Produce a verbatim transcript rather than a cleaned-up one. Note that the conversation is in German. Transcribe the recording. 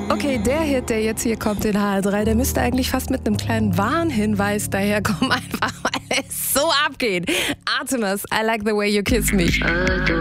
Okay, der Hit, der jetzt hier kommt in H R drei, der müsste eigentlich fast mit einem kleinen Warnhinweis daherkommen, einfach weil es so abgeht. Artemis, I like the way you kiss me.